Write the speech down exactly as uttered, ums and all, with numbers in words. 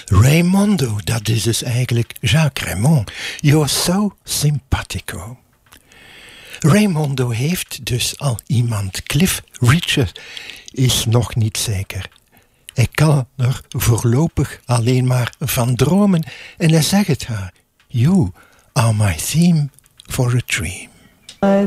Raimondo, dat is dus eigenlijk Jacques Raymond. You're so simpatico. Raimondo heeft dus al iemand. Cliff Richard is nog niet zeker. Hij kan er voorlopig alleen maar van dromen en hij zegt het haar. You are my theme for a dream.